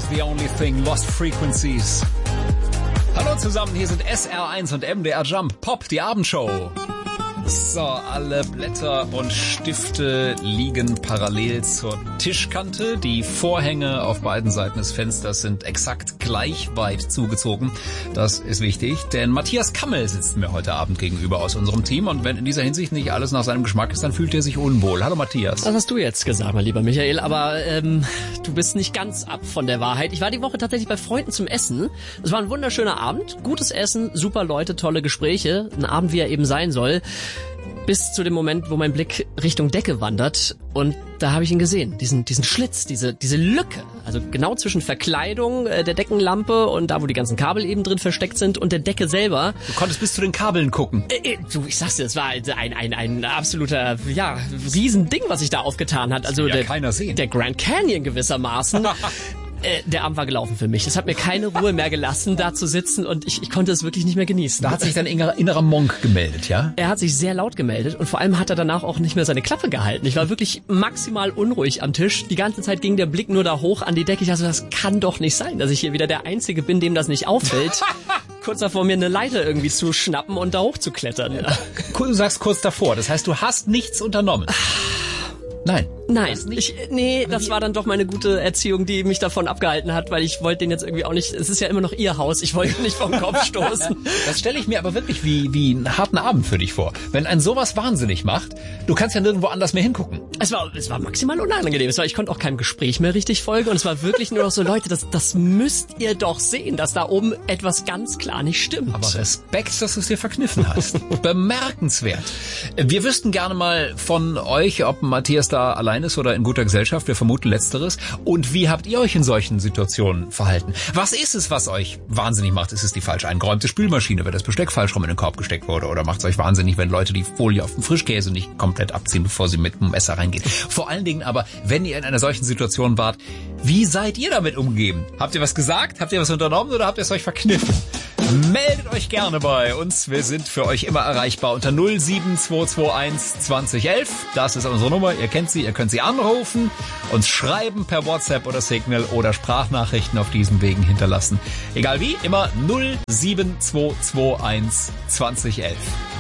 the only thing, Lost Frequencies. Hallo zusammen, hier sind SR1 und MDR Jump, Pop, die Abendshow. So, alle Blätter und Stifte liegen parallel zur Tischkante. Die Vorhänge auf beiden Seiten des Fensters sind exakt gleich weit zugezogen. Das ist wichtig, denn Matthias Kammel sitzt mir heute Abend gegenüber aus unserem Team. Und wenn in dieser Hinsicht nicht alles nach seinem Geschmack ist, dann fühlt er sich unwohl. Hallo Matthias. Das hast du jetzt gesagt, mein lieber Michael, aber du bist nicht ganz ab von der Wahrheit. Ich war die Woche tatsächlich bei Freunden zum Essen. Es war ein wunderschöner Abend, gutes Essen, super Leute, tolle Gespräche. Ein Abend, wie er eben sein soll. Bis zu dem Moment, wo mein Blick Richtung Decke wandert und da habe ich ihn gesehen, diesen Schlitz, diese Lücke, also genau zwischen Verkleidung der Deckenlampe und da, wo die ganzen Kabel eben drin versteckt sind und der Decke selber. Du konntest bis zu den Kabeln gucken. Ich sag's dir, es war ein absoluter, Riesending, was sich da aufgetan hat. Also ja keiner sehen. Der Grand Canyon gewissermaßen. Der Abend war gelaufen für mich. Das hat mir keine Ruhe mehr gelassen, da zu sitzen und ich konnte es wirklich nicht mehr genießen. Da hat sich dein innerer Monk gemeldet, ja? Er hat sich sehr laut gemeldet und vor allem hat er danach auch nicht mehr seine Klappe gehalten. Ich war wirklich maximal unruhig am Tisch. Die ganze Zeit ging der Blick nur da hoch an die Decke. Ich dachte, das kann doch nicht sein, dass ich hier wieder der Einzige bin, dem das nicht auffällt. Kurz davor, mir eine Leiter irgendwie zu schnappen und da hochzuklettern. Ja. Du sagst kurz davor, das heißt, du hast nichts unternommen. Nein. Das war dann doch meine gute Erziehung, die mich davon abgehalten hat, weil ich wollte den jetzt irgendwie auch nicht, es ist ja immer noch ihr Haus, ich wollte ihn nicht vom Kopf stoßen. Das stelle ich mir aber wirklich wie einen harten Abend für dich vor. Wenn ein sowas wahnsinnig macht, du kannst ja nirgendwo anders mehr hingucken. Es war maximal unangenehm, ich konnte auch keinem Gespräch mehr richtig folgen und es war wirklich nur noch so, Leute, das müsst ihr doch sehen, dass da oben etwas ganz klar nicht stimmt. Aber Respekt, dass du es dir verkniffen hast. Bemerkenswert. Wir wüssten gerne mal von euch, ob Matthias da allein ist oder in guter Gesellschaft. Wir vermuten Letzteres. Und wie habt ihr euch in solchen Situationen verhalten? Was ist es, was euch wahnsinnig macht? Ist es die falsch eingeräumte Spülmaschine, wenn das Besteck falsch rum in den Korb gesteckt wurde? Oder macht es euch wahnsinnig, wenn Leute die Folie auf dem Frischkäse nicht komplett abziehen, bevor sie mit dem Messer reingehen? Vor allen Dingen aber, wenn ihr in einer solchen Situation wart, wie seid ihr damit umgegeben? Habt ihr was gesagt? Habt ihr was unternommen oder habt ihr es euch verkniffen? Meldet euch gerne bei uns. Wir sind für euch immer erreichbar unter 07221 2011. Das ist unsere Nummer. Ihr kennt sie. Ihr könnt sie anrufen, uns schreiben per WhatsApp oder Signal oder Sprachnachrichten auf diesen Wegen hinterlassen. Egal wie, immer 07221 2011.